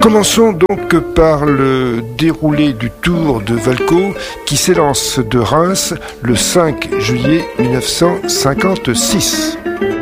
Commençons donc par le déroulé du Tour de Valco qui s'élance de Reims le 5 juillet 1956.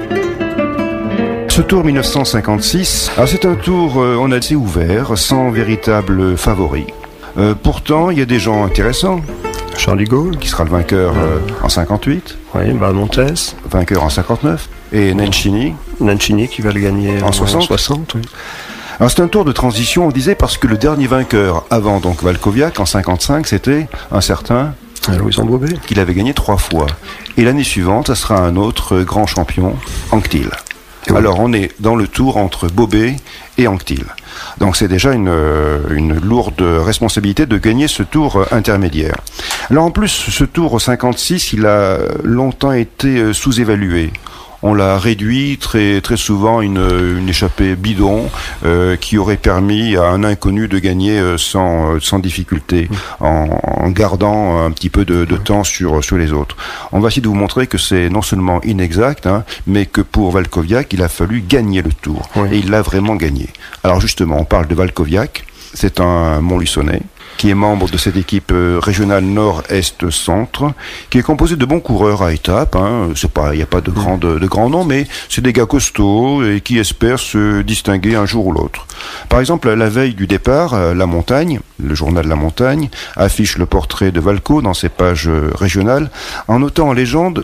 Ce Tour 1956, c'est un tour, on a assez ouvert, sans véritable favori. Pourtant, il y a des gens intéressants. Charles Gaulle, qui sera le vainqueur en 58. Oui, Montes, vainqueur en 59. Et Nencini qui va le gagner en 60. Oui. Alors c'est un tour de transition, on disait, parce que le dernier vainqueur avant donc Valkoviak en 55, c'était un certain Louison Bobet, qu'il avait gagné 3 fois. Et l'année suivante, ça sera un autre grand champion, Anquetil. Oui. Alors on est dans le tour entre Bobet et Anquetil. Donc c'est déjà une lourde responsabilité de gagner ce tour intermédiaire. Alors en plus, ce tour 56, il a longtemps été sous-évalué. On l'a réduit très souvent une échappée bidon qui aurait permis à un inconnu de gagner sans difficulté, en gardant un petit peu de temps sur les autres. On va essayer de vous montrer que c'est non seulement inexact, mais que pour Valkoviak, il a fallu gagner le tour. Oui. Et il l'a vraiment gagné. Alors justement, on parle de Valkoviak, c'est un Montluçonnais qui est membre de cette équipe régionale Nord-Est-Centre, qui est composée de bons coureurs à étapes. Il n'y a pas de grands noms, mais c'est des gars costauds et qui espèrent se distinguer un jour ou l'autre. Par exemple, la veille du départ, La Montagne, le journal La Montagne, affiche le portrait de Valco dans ses pages régionales, en notant en légende: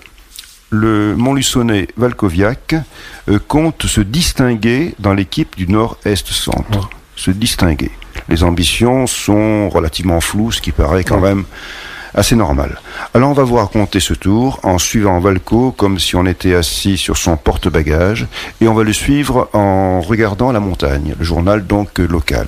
le Montluçonnais Valkoviak compte se distinguer dans l'équipe du Nord-Est-Centre. Se distinguer. Les ambitions sont relativement floues, ce qui paraît quand même assez normal. Alors on va vous raconter ce tour en suivant Valco comme si on était assis sur son porte-bagages, et on va le suivre en regardant La Montagne, le journal donc local.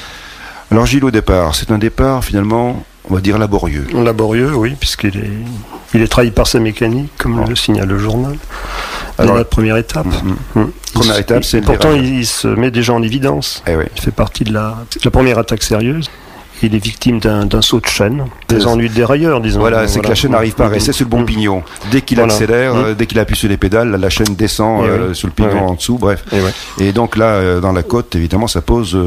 Alors Gilles, au départ, c'est un départ finalement, on va dire laborieux. Laborieux, oui, puisqu'il est trahi par sa mécanique, comme le signale le journal. Alors, la première étape. Première étape, c'est pourtant, il se met déjà en évidence. Oui. Il fait partie de la première attaque sérieuse. Il est victime d'un saut de chaîne, des ennuis de dérailleur, disons. Voilà, c'est que la chaîne n'arrive pas à rester sur le bon pignon. Dès qu'il accélère, dès qu'il appuie sur les pédales, la chaîne descend sur le pignon en dessous, bref. Et donc là, dans la côte, évidemment, ça pose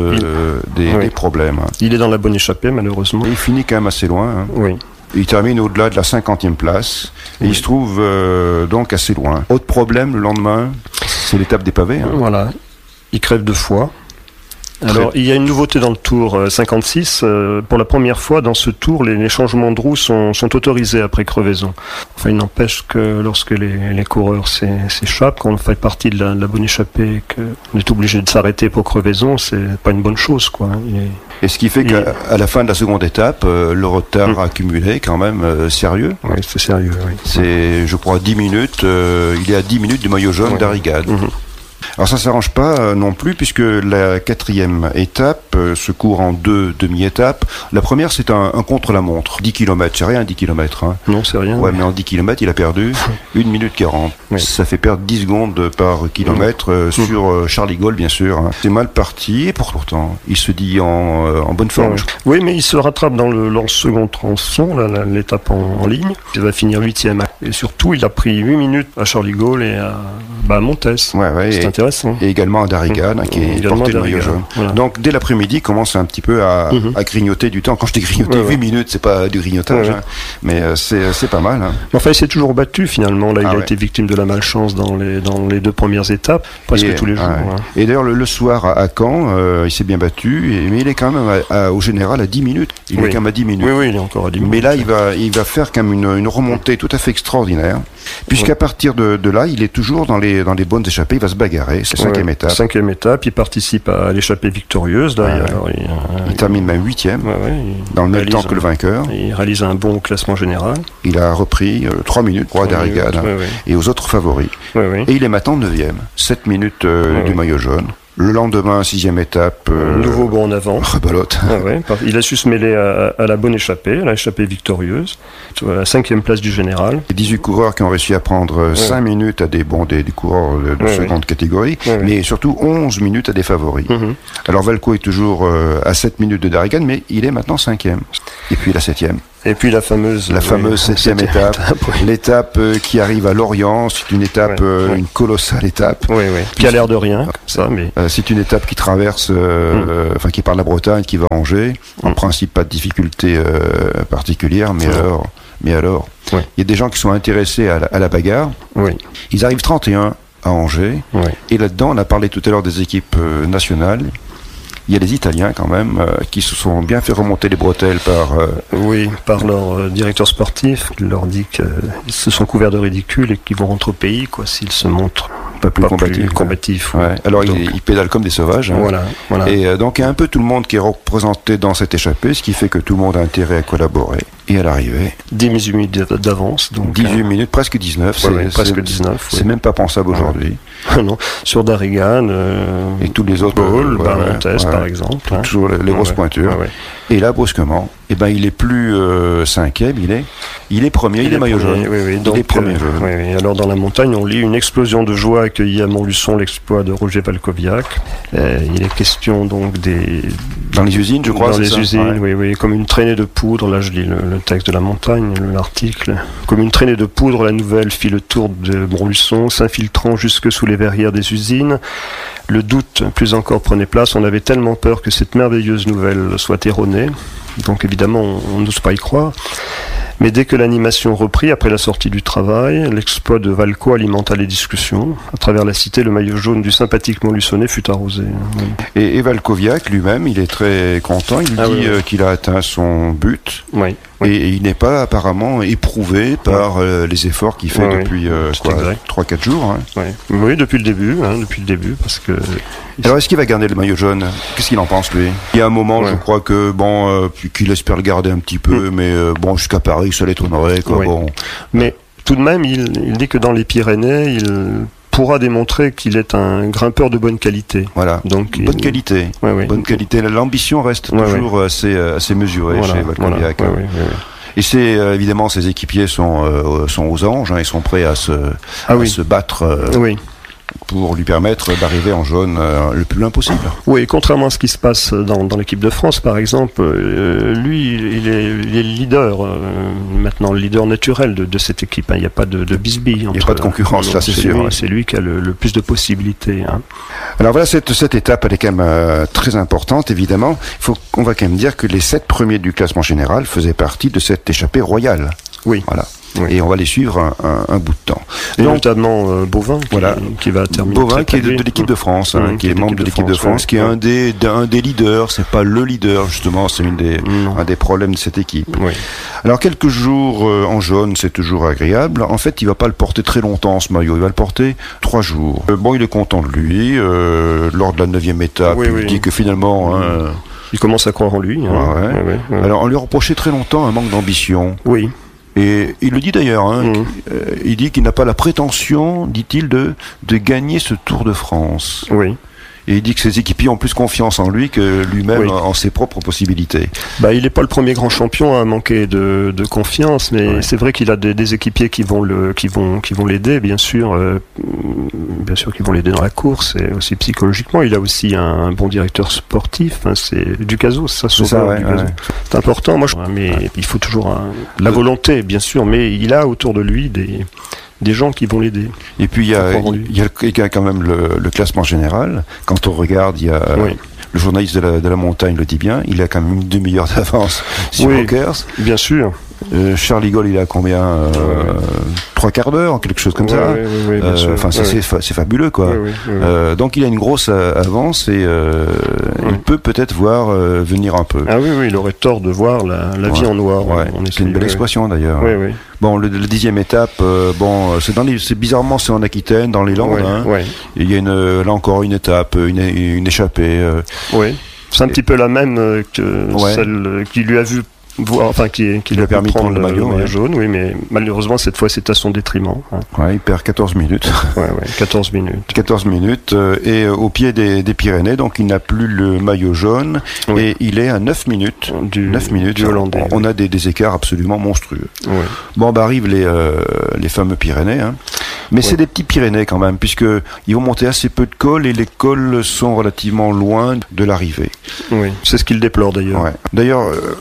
des problèmes. Il est dans la bonne échappée, malheureusement. Et il finit quand même assez loin. Oui. Il termine au-delà de la 50e place et il se trouve donc assez loin. Autre problème le lendemain, c'est l'étape des pavés. Voilà, il crève 2 fois. Alors, il y a une nouveauté dans le Tour 56. Pour la première fois, dans ce Tour, les changements de roue sont autorisés après crevaison. Enfin, il n'empêche que lorsque les coureurs s'échappent, quand on fait partie de la bonne échappée, qu'on est obligé de s'arrêter pour crevaison, c'est pas une bonne chose, quoi. Et ce qui fait qu'à la fin de la seconde étape, le retard accumulé est quand même sérieux. Oui, c'est sérieux, oui. C'est, je crois, 10 minutes. Il est à 10 minutes du maillot jaune d'Arrigade. Alors ça ne s'arrange pas non plus, puisque la 4e étape se court en 2 demi-étapes. La première, c'est un contre-la-montre. 10 km, c'est rien 10 km. Non, c'est rien. Ouais, mais en 10 km, il a perdu 1 minute 40. Oui. Ça fait perdre 10 secondes par kilomètre sur Charles Gaulle, bien sûr. C'est mal parti, et pourtant, il se dit en bonne forme. Oui, mais il se rattrape dans le second tronçon, l'étape en ligne. Il va finir 8e. Et surtout, il a pris 8 minutes à Charles Gaulle et à Montes. C'est intéressant. Et également à Darrigade, qui est porté le maillot jaune. Voilà. Donc dès l'après-midi, il commence un petit peu à grignoter du temps. Quand je dis grignoter, 8 minutes, c'est pas du grignotage, mais c'est pas mal. Enfin, il s'est toujours battu finalement. Là, il a été victime de la malchance dans les 2 premières étapes, presque tous les jours. Et d'ailleurs, le soir à Caen, il s'est bien battu, mais il est quand même au général à 10 minutes. Il est quand même à 10 minutes. Oui, il est encore à 10 minutes. Mais là, il va faire quand même une remontée tout à fait extraordinaire, puisqu'à partir de là, il est toujours dans les bonnes échappées. Il va se bagarrer. C'est la 5e étape. 5e étape, il participe à l'échappée victorieuse. Là, il termine même 8e, dans le même temps que le vainqueur. Il réalise un bon classement général. Il a repris 3 minutes pour Darrigade et aux autres favoris. Et il est maintenant 9e, 7 minutes du maillot jaune. Le lendemain, 6e étape. Nouveau bond en avant. Rebelote. Il a su se mêler à la bonne échappée, à la échappée victorieuse, à la 5e place du général. 18 coureurs qui ont réussi à prendre 5 minutes à des coureurs de seconde catégorie, mais surtout 11 minutes à des favoris. Alors Valco est toujours à 7 minutes de Darrigade, mais il est maintenant 5e. Et puis la 7e. Et puis la fameuse 7e étape, l'étape qui arrive à Lorient, c'est une étape, une colossale étape. Oui. Qui a l'air de rien, ça, mais c'est une étape qui traverse, qui part de la Bretagne, qui va à Angers. En principe, pas de difficulté particulière, mais alors, il y a des gens qui sont intéressés à la bagarre. Oui. Ils arrivent 31 à Angers, et là-dedans, on a parlé tout à l'heure des équipes nationales. Il y a les Italiens quand même qui se sont bien fait remonter les bretelles par leur directeur sportif qui leur dit qu'ils se sont couverts de ridicule et qu'ils vont rentrer au pays s'ils se montrent pas plus combatifs. Ouais. Alors ils pédalent comme des sauvages. Voilà. Et donc il y a un peu tout le monde qui est représenté dans cette échappée, ce qui fait que tout le monde a intérêt à collaborer. Et à l'arrivée, 18 minutes d'avance. Donc, 18 minutes, presque 19. Presque 19. C'est même pas pensable aujourd'hui. Non, sur Darrigan et tous les autres. Montes, par exemple. Toujours les grosses pointures. Et là, brusquement, il est plus 5e, il est premier, il est maillot jaune. Donc, il est premier jaune. Alors dans la montagne, on lit une explosion de joie accueillie à Montluçon l'exploit de Roger Valkoviak. Il est question donc dans les usines, je crois. Dans les usines, oui, comme une traînée de poudre. Là, je lis le texte de la montagne, l'article. Comme une traînée de poudre, la nouvelle fit le tour de Montluçon, s'infiltrant jusque sous les verrières des usines. Le doute, plus encore, prenait place. On avait tellement peur que cette merveilleuse nouvelle soit erronée. Donc évidemment, on n'ose pas y croire. Mais dès que l'animation reprit, après la sortie du travail, l'exploit de Valco alimenta les discussions. À travers la cité, le maillot jaune du sympathique Montluçonnais fut arrosé. Et Valkoviak lui-même, il est très content. Il dit qu'il a atteint son but. Oui. Et il n'est pas apparemment éprouvé par les efforts qu'il fait depuis 3-4 jours. Oui, depuis le début, parce que... Alors, est-ce qu'il va garder le maillot jaune ? Qu'est-ce qu'il en pense, lui ? Il y a un moment, je crois que, qu'il espère le garder un petit peu, mais jusqu'à Paris, ça l'étonnerait, quoi. Mais tout de même, il dit que dans les Pyrénées, il pourra démontrer qu'il est un grimpeur de bonne qualité. Voilà, donc, bonne qualité. Bonne qualité. L'ambition reste toujours assez mesurée chez Valkoviak. Et c'est évidemment, ses équipiers sont aux anges, ils sont prêts à se battre pour lui permettre d'arriver en jaune le plus loin possible. Oui, contrairement à ce qui se passe dans l'équipe de France, par exemple, lui, il est le leader, maintenant le leader naturel de cette équipe. Il n'y a pas de bisbille. Il n'y a pas de concurrence, là, c'est sûr. C'est lui qui a le plus de possibilités. Alors voilà, cette étape, elle est quand même très importante, évidemment. On va quand même dire que les 7 premiers du classement général faisaient partie de cette échappée royale. Oui. Voilà. Et on va les suivre un bout de temps. Et donc, notamment Bovin, qui va terminer. Bovin, qui est de l'équipe de France, qui est membre de l'équipe de France, qui est un des leaders. C'est pas le leader, justement, c'est un des problèmes de cette équipe. Alors, quelques jours en jaune, c'est toujours agréable. En fait, il va pas le porter très longtemps, ce maillot. Il va le porter 3 jours. Il est content de lui. Lors de la 9e étape, il dit que finalement... il commence à croire en lui. Alors, on lui a reproché très longtemps un manque d'ambition. Oui. Et il le dit d'ailleurs, il dit qu'il n'a pas la prétention, dit-il, de gagner ce Tour de France. Oui. Et il dit que ses équipiers ont plus confiance en lui que lui-même en ses propres possibilités. Il n'est pas le premier grand champion à manquer de confiance, mais c'est vrai qu'il a des équipiers qui vont l'aider, bien sûr qu'ils vont l'aider dans la course et aussi psychologiquement. Il a aussi un bon directeur sportif, c'est Ducazo, c'est important. Mais il faut toujours la volonté, bien sûr, mais il a autour de lui des gens qui vont l'aider. Et puis il y a quand même le classement général. Quand on regarde, il y a le journaliste de la montagne le dit bien, il a quand même une demi-heure d'avance sur Rockers. Bien sûr. Charlie Gaulle, il a combien 3 quarts d'heure, quelque chose comme ça. C'est fabuleux, quoi. Donc il a une grosse avance et il peut peut-être voir venir un peu. Ah oui, il aurait tort de voir la vie en noir. C'est une belle expression d'ailleurs. Bon, le 10e étape, bizarrement c'est en Aquitaine, dans les Landes. Il y a là encore une étape, une échappée. C'est un petit peu la même que celle qui lui a vu qui lui a permis de prendre le maillot jaune, mais malheureusement cette fois c'est à son détriment. Il perd 14 minutes. 14 minutes. 14 minutes et au pied des Pyrénées, donc il n'a plus le maillot jaune et il est à 9 minutes. 9 minutes du Hollandais. On a des écarts absolument monstrueux. Arrivent les fameux Pyrénées, mais c'est des petits Pyrénées quand même, puisque ils vont monter assez peu de cols et les cols sont relativement loin de l'arrivée. C'est ce qu'il déplore d'ailleurs. D'ailleurs,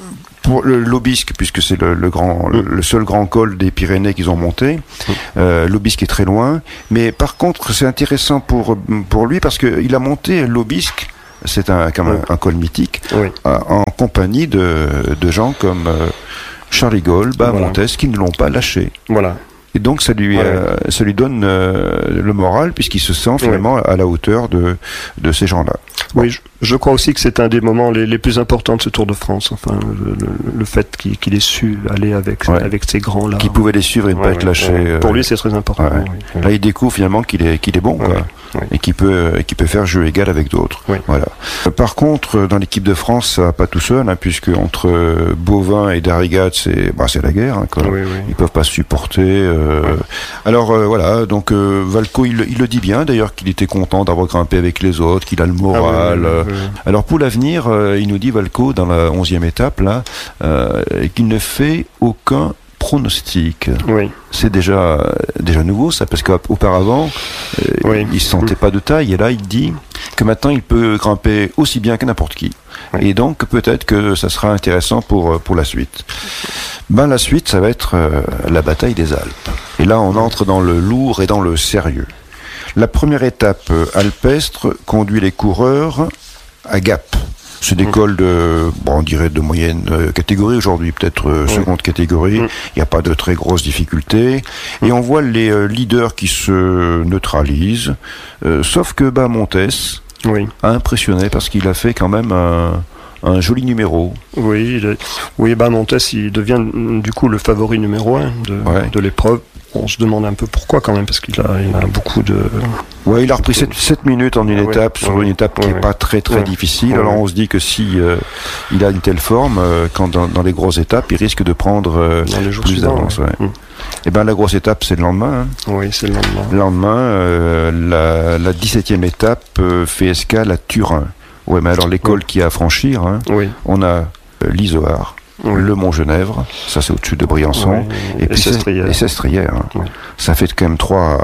pour l'Aubisque, puisque c'est le seul grand col des Pyrénées qu'ils ont monté, l'Aubisque est très loin. Mais par contre, c'est intéressant pour lui parce qu'il a monté l'Aubisque. C'est un col mythique, en compagnie de gens comme Charlie Gaulle, Bahamontes, qui ne l'ont pas lâché. Voilà. Et donc ça lui donne le moral, puisqu'il se sent finalement à la hauteur de ces gens-là. Oui, je crois aussi que c'est un des moments les plus importants de ce Tour de France. Enfin, le fait qu'il ait su aller avec ces grands-là. Qu'il pouvait les suivre et ne pas être lâché. Pour lui, c'est très important. Là, il découvre finalement qu'il est bon, quoi. Et qu'il peut faire jeu égal avec d'autres. Voilà. Par contre, dans l'équipe de France, ça va pas tout seul, puisque entre Bovin et Darrigat, c'est la guerre. Quoi. Ils peuvent pas se supporter. Alors voilà, donc Valco, il le dit bien, d'ailleurs, qu'il était content d'avoir grimpé avec les autres, qu'il a le moral. Alors pour l'avenir, il nous dit Valco dans la 11e étape là, qu'il ne fait aucun pronostic. C'est déjà nouveau ça, parce qu'auparavant il se sentait pas de taille, et là il dit que maintenant il peut grimper aussi bien que n'importe qui. Et donc peut-être que ça sera intéressant pour la suite. La suite, ça va être la bataille des Alpes. Et là on entre dans le lourd et dans le sérieux. La première étape alpestre conduit les coureurs à Gap. C'est des cols on dirait de moyenne catégorie aujourd'hui, peut-être seconde catégorie. Il n'y a pas de très grosses difficultés. Et on voit les leaders qui se neutralisent. Sauf que Bahamontes a impressionné parce qu'il a fait quand même un joli numéro. Bahamontes, il devient du coup le favori numéro 1 de l'épreuve. On se demande un peu pourquoi quand même, parce qu'il a beaucoup de... il a repris 7 minutes en une étape, sur une étape qui n'est pas très très difficile. Alors on se dit que si il a une telle forme, quand dans les grosses étapes, il risque de prendre plus d'avance. Et la grosse étape, c'est le lendemain. Oui, c'est le lendemain. Le lendemain, la 17e étape fait escale à Turin. Mais alors l'école qui a à franchir, on a l'Izoard, le Mont Genèvre, ça c'est au-dessus de Briançon, et puis Sestrières. Ça fait quand même trois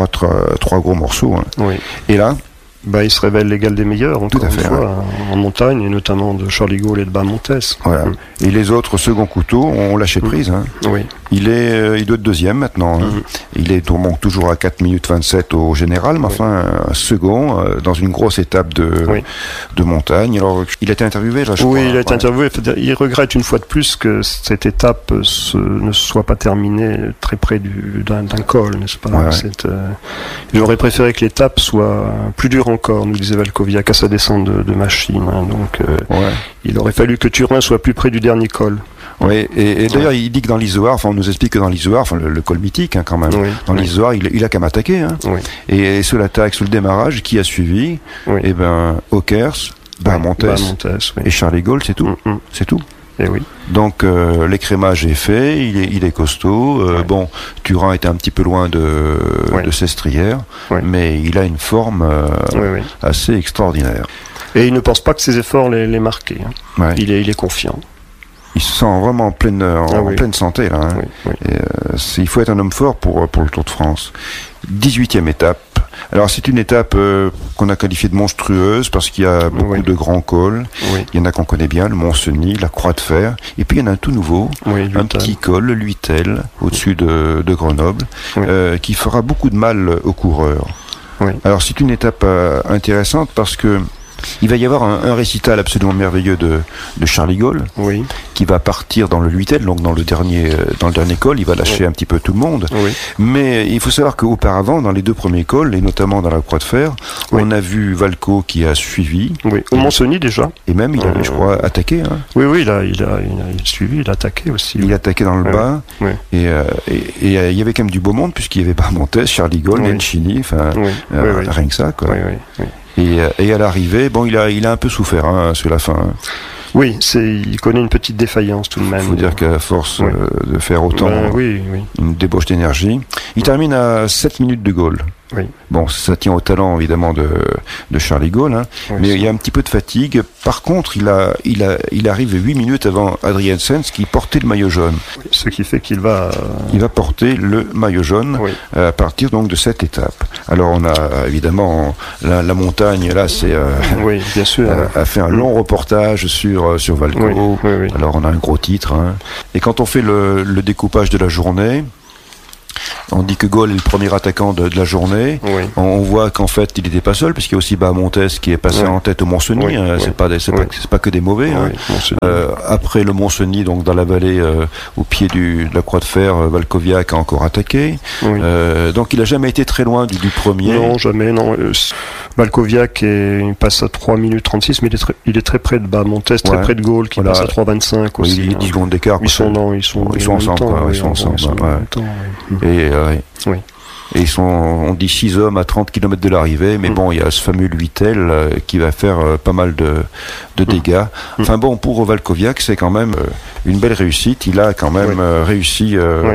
gros morceaux. Et là, il se révèle l'égal des meilleurs, encore une fois, en montagne, et notamment de Charlie Gaulle et de Bahamontes. Voilà. Et les autres seconds couteaux ont lâché prise. Il doit être deuxième maintenant. Il est toujours à 4 minutes 27 au général, mais enfin, second, dans une grosse étape de montagne. Alors, il a été interviewé, là, je crois. Il a été interviewé. Il regrette une fois de plus que cette étape ne soit pas terminée très près d'un col, n'est-ce pas? J'aurais préféré que l'étape soit plus dure encore, nous disait Valkovia, qu'à sa descente de machine. Donc, il aurait fallu que Turin soit plus près du dernier col. Et d'ailleurs, il dit que dans l'Izoard, on nous explique que dans l'Izoard, le col mythique quand même, dans l'Izoard, il a qu'à m'attaquer. Et sous l'attaque, sous le démarrage, qui a suivi Ockers, Bahamontes et Charlie Gaulle, c'est tout. C'est tout. Donc l'écrémage est fait, il est costaud. Turin était un petit peu loin de Sestrières, mais il a une forme assez extraordinaire. Et il ne pense pas que ses efforts l'aient marqué. Il est confiant. Il se sent vraiment en pleine santé là. Il faut être un homme fort pour le Tour de France. 18e étape. Alors c'est une étape qu'on a qualifiée de monstrueuse parce qu'il y a beaucoup de grands cols. Il y en a qu'on connaît bien, le Mont-Cenis, la Croix de Fer. Et puis il y en a un tout nouveau, un petit col, le Luitel, au-dessus de Grenoble, qui fera beaucoup de mal aux coureurs. Alors c'est une étape intéressante parce que il va y avoir un récital absolument merveilleux de Charlie Gaulle, qui va partir dans le Luitel, donc dans le dernier col, il va lâcher un petit peu tout le monde. Mais il faut savoir qu'auparavant, dans les deux premiers cols, et notamment dans la Croix de Fer, on a vu Valco qui a suivi. Au Mont-Cenis déjà. Et même, il avait, je crois, attaqué. Il a suivi, il a attaqué aussi. Il a attaqué dans le bas. Et il y avait quand même du beau monde, puisqu'il y avait Bahamontes, Charlie Gaulle, Nencini, rien que ça, quoi. Et à l'arrivée, il a un peu souffert sur la fin. Il connaît une petite défaillance tout de même. Il faut dire qu'à force de faire autant une débauche d'énergie, il termine à 7 minutes de Gaulle. Oui. Bon, ça tient au talent évidemment de Charles Gaulle, hein, Oui, mais il y a un petit peu de fatigue. Par contre, il arrive 8 minutes avant Adrien Sens qui portait le maillot jaune. Oui, ce qui fait qu'il va... Il va porter le maillot jaune à partir donc de cette étape. Alors on a évidemment la montagne, là c'est... oui, bien sûr. A fait un long reportage sur Valco. Oui. Alors on a un gros titre. Hein. Et quand on fait le découpage de la journée, on dit que Gaulle est le premier attaquant de la journée. Oui. On voit qu'en fait, il n'était pas seul, puisqu'il y a aussi Bahamontes qui est passé en tête au Mont-Cenis. C'est pas que des mauvais. Hein. Après le Mont-Cenis, donc dans la vallée, au pied de la Croix de Fer, Valkoviak a encore attaqué. Donc il n'a jamais été très loin du premier. Non, jamais. Non. Valkoviak il passe à 3 minutes 36, mais il est très près de Bahamontes, très près de Gaulle, qui passe à 3,25 aussi. Il y a 10 secondes d'écart. Ils sont ensemble. Et ils sont, on dit 6 hommes à 30 km de l'arrivée, mais bon, il y a ce fameux Luitel qui va faire pas mal de dégâts. Enfin bon, pour Valkoviak, c'est quand même une belle réussite. Il a quand même réussi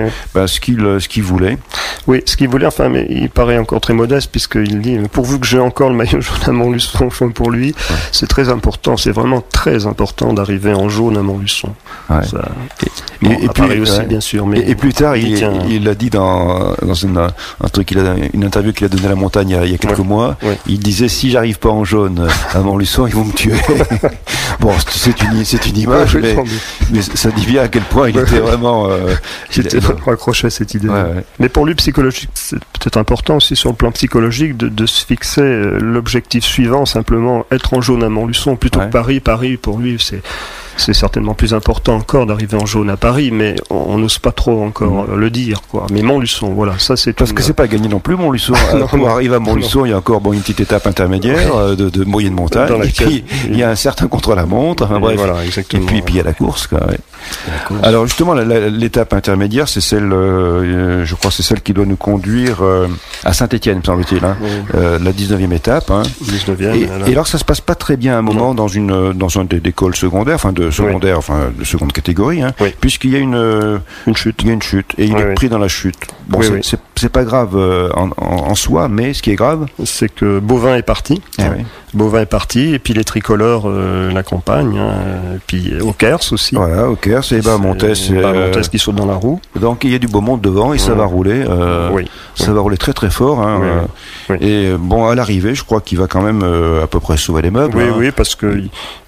ce qu'il voulait. Oui, ce qu'il voulait, enfin, mais il paraît encore très modeste, puisqu'il dit, pourvu que j'ai encore le maillot jaune à Montluçon, pour lui, c'est très important, c'est vraiment très important d'arriver en jaune à Montluçon. Ouais. Ça, et puis aussi, bien sûr. Mais et plus tard, il l'a dit dans un truc, une interview qu'il a donnée à la montagne il y a quelques mois. Il disait, si j'arrive pas en jaune à Montluçon, ils vont me tuer. Bon, c'est une image, mais ça dit bien à quel point il était vraiment... J'étais vraiment accroché à cette idée. Mais pour lui, psychologique, c'est peut-être important aussi sur le plan psychologique de se fixer l'objectif suivant, simplement être en jaune à Montluçon, plutôt que Paris. Paris, pour lui, c'est certainement plus important encore d'arriver en jaune à Paris, mais on n'ose pas trop encore le dire, quoi. Mais Montluçon, voilà, ça c'est... Parce que c'est pas gagné non plus, Montluçon. Pour arriver à Montluçon, il y a encore une petite étape intermédiaire de moyenne montagne, et puis il y a un certain contre-la-montre, enfin, bref. Voilà, exactement. Et puis il y a la course, quoi. Alors justement, l'étape intermédiaire, c'est celle, je crois, c'est celle qui doit nous conduire à Saint-Étienne, me semble-t-il, hein. La 19e étape. Hein. 19e. Et alors ça se passe pas très bien à un moment dans un des écoles secondaires, enfin de seconde catégorie, hein, puisqu'il y a une chute. Il y a une chute et il est pris dans la chute. Bon, c'est pas grave en soi, mais ce qui est grave, c'est que Bovin est parti. Bovin est parti, et puis les tricolores l'accompagnent, et puis Auquerce aussi. Voilà, Auquerce et Bahamontes qui saute dans la roue. Donc il y a du beau monde devant et ça va rouler. Ça va rouler très très fort. Hein, Et bon, à l'arrivée, je crois qu'il va quand même à peu près sauver les meubles. Oui, parce que...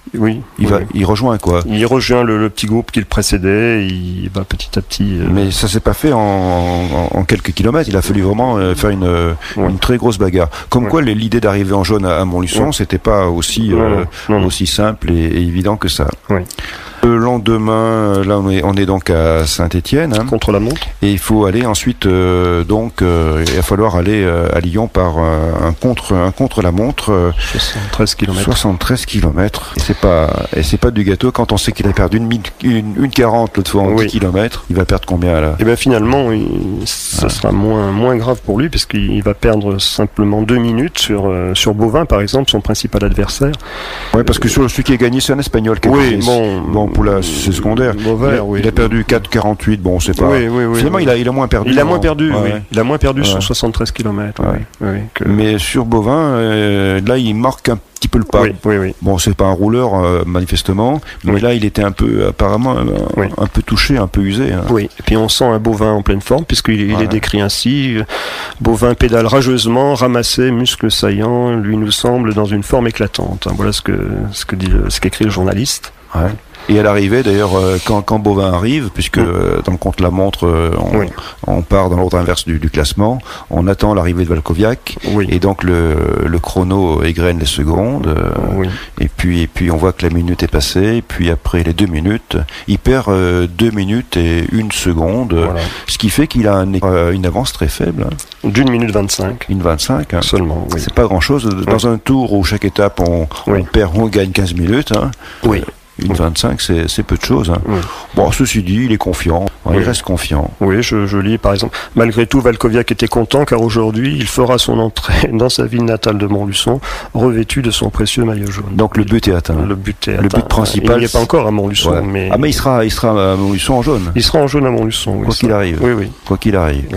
Il rejoint quoi? Il rejoint le petit groupe qui le précédait, il va petit à petit... Mais ça s'est pas fait en quelques kilomètres, il a fallu vraiment faire une très grosse bagarre. Comme quoi l'idée d'arriver en jaune à Montluçon, c'était pas aussi simple et évident que ça. Le lendemain, là on est donc à Saint-Étienne, hein, contre la montre, et il faut aller ensuite il va falloir aller à Lyon par un contre la montre, 73 km. Et c'est pas du gâteau quand on sait qu'il a perdu une 40 l'autre fois en 10 km. Il va perdre combien là? Et bien finalement, ça sera moins grave pour lui, parce qu'il va perdre simplement 2 minutes sur Bovin par exemple, son principal adversaire. Oui, parce que celui qui a gagné, c'est un Espagnol qui a gagné. Bon, pour c'est secondaire. Il a perdu 4,48. Bon, c'est pas. Finalement, il a moins perdu. Il a moins perdu. Il a moins perdu sur 73 km. Mais sur Bovin, là, il marque un petit peu le pas. Bon, c'est pas un rouleur manifestement, mais là, il était apparemment un peu touché, un peu usé. Hein. Oui. Et puis on sent un Bovin en pleine forme, puisqu'il est décrit ainsi. Bovin pédale rageusement, ramassé, muscles saillants, lui nous semble dans une forme éclatante. Voilà ce qu'écrit le journaliste. Et à l'arrivée, d'ailleurs, quand Bovin arrive, puisque dans le contre-la-montre, on part dans l'ordre inverse du classement, on attend l'arrivée de Valkoviak, et donc le chrono égrène les secondes, et puis on voit que la minute est passée, et puis après les 2 minutes, il perd 2 minutes et 1 seconde, ce qui fait qu'il a une avance très faible. Hein. D'1 minute 25. Une 25, hein. Seulement. C'est pas grand-chose. Dans un tour où chaque étape on perd, on gagne 15 minutes. Hein. Une 25, c'est peu de choses. Hein. Bon, ceci dit, il est confiant. Il reste confiant. Oui, je lis par exemple. Malgré tout, Valkoviak était content car aujourd'hui, il fera son entrée dans sa ville natale de Montluçon, revêtu de son précieux maillot jaune. Donc le but est atteint. Le but principal. Il n'y est pas encore à Montluçon. Mais il sera à Montluçon en jaune. Il sera en jaune à Montluçon. Quoi qu'il arrive. Oui. Quoi qu'il arrive.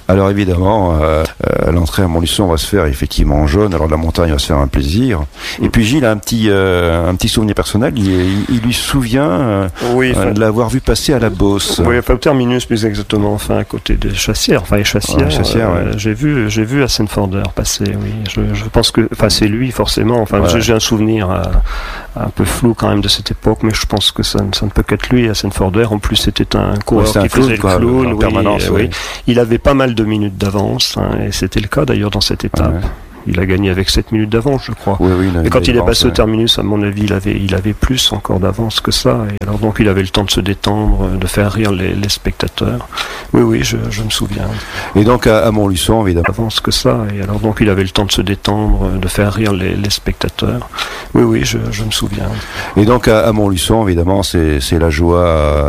Alors évidemment, l'entrée à Montluçon va se faire effectivement en jaune, alors la montagne va se faire un plaisir. Et puis Gilles a un petit souvenir personnel, il lui se souvient de l'avoir vu passer à la Beauce. Oui, au terminus plus exactement, enfin à côté des Chassières, les Chassières. J'ai vu Hassenforder passer, oui. Je pense que, c'est lui forcément, j'ai un souvenir un peu flou quand même de cette époque, mais je pense que ça ne peut qu'être lui, Hassenforder. En plus, c'était un coureur qui faisait le clown, en permanence. Oui. Il avait pas mal de minutes d'avance, et c'était le cas d'ailleurs dans cette étape. Ouais. Il a gagné avec 7 minutes d'avance, je crois. Oui, et quand il est passé au terminus, à mon avis, il avait plus encore d'avance que ça. Et alors donc, il avait le temps de se détendre, de faire rire les spectateurs. Oui, je me souviens. Et donc, à Montluçon, évidemment. Avance que ça. Et alors donc, il avait le temps de se détendre, de faire rire les spectateurs. Oui, je me souviens. Et donc, à Montluçon, évidemment, c'est la joie